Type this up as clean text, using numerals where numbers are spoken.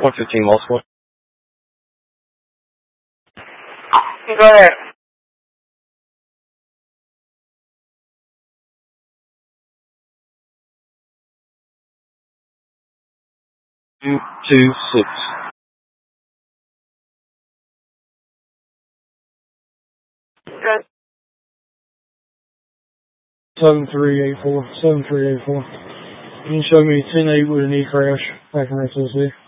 115 multiple. Go ahead. Two, 6. 7384. 7384. You can show me 10-8 with an E crash back in SSC.